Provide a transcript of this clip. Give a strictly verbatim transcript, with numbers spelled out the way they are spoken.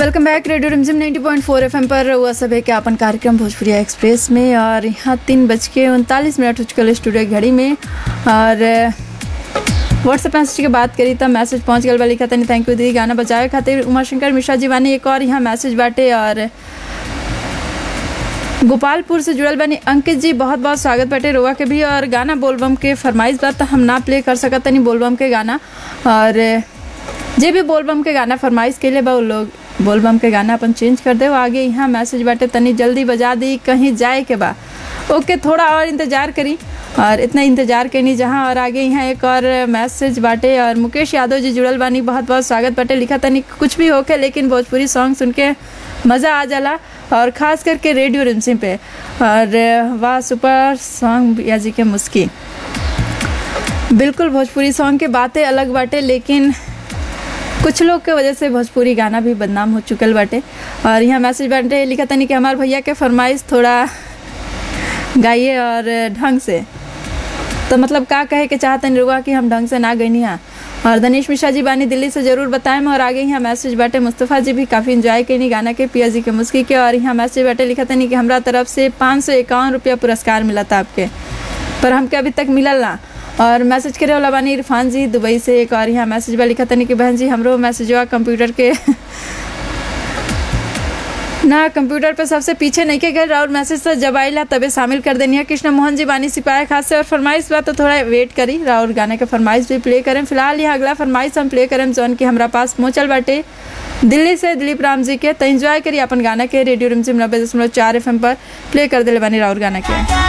Welcome bank radio रिमझिम नब्बे point फोर FM पर हुआ सब है क्या अपन कार्यक्रम भोजपुरिया एक्सप्रेस में। और यहाँ तीन बज के उनतालीस मिनट हो चुके स्टूडियो की घड़ी में। और व्हाट्सएप मैसेज की बात करी तब मैसेज पहुँच गल बा, लिखा था नहीं थैंक यू दी गाना बचावे खातिर उमाशंकर मिश्रा जी बानी। एक और यहाँ मैसेज बाटे और गोपालपुर से जुड़ल बानी अंकित जी, बहुत बहुत स्वागत बाटे रोवा के भी। और गाना बोलबम के फरमाइश बात हम ना प्ले कर सकत नहीं बोलबम के गाना। और जे भी बोलबम के गाना फरमाइश के लिए बा लोग बोलबम के गाना अपन चेंज कर दे। आगे यहाँ मैसेज बाटे तनी जल्दी बजा दी कहीं जाए के बा। ओके थोड़ा और इंतज़ार करी और इतना इंतज़ार करनी जहाँ। और आगे यहाँ एक और मैसेज बाटे और मुकेश यादव जी जुड़ल बानी, बहुत बहुत स्वागत बाटे। लिखा तनी कुछ भी होके लेकिन भोजपुरी सॉन्ग सुन के मज़ा आ जाला और ख़ास करके रेडियो रिमझिम पे। और वाह सुपर सॉन्ग भैया जी के मुस्की। बिल्कुल भोजपुरी सॉन्ग के बातें अलग बाटे लेकिन कुछ लोग के वजह से भोजपुरी गाना भी बदनाम हो चुकल बाटे। और यहाँ मैसेज बाटे लिखा तनी कि हमारे भैया के फरमाइश थोड़ा गाइए और ढंग से। तो मतलब का कहे के चाहते नहीं रुआ कि हम ढंग से ना गई हाँ। और दनीश मिश्रा जी बानी दिल्ली से ज़रूर बताएं। और आगे यहाँ मैसेज बाटे मुस्तफ़ा जी भी काफ़ी इन्जॉय करनी गाना के पिया जी के मुस्की के। और यहाँ मैसेज बाटे लिखा तनी कि हमारा तरफ से पाँच सौ इक्यावन रुपया पुरस्कार मिला था आपके, पर हमके अभी तक मिलल ना। और मैसेज करे वाला बानी इरफान जी दुबई से। एक और यहाँ मैसेज बा लिखा तनी कि बहन जी हमरो मैसेज हुआ कंप्यूटर के ना कंप्यूटर पे सबसे पीछे नहीं के गए और मैसेज से जब आइला तबे शामिल कर देनी है। कृष्ण मोहन जी बानी सिपाही खास से। और फरमाइश बा तो थोड़ा वेट करी और गाने का फरमाइश भी प्ले करें। फिलहाल यहाँ अगला फरमाइश हम प्ले करें जौन की हमारा पास पहुँचल बाटे दिल्ली से दिलीप राम जी के। तो एंजॉय करिए अपन गाना के रेडियो रिमझिम नब्बे दशमलव चार एफ एम पर प्ले कर दिले बानी राउर गाना के।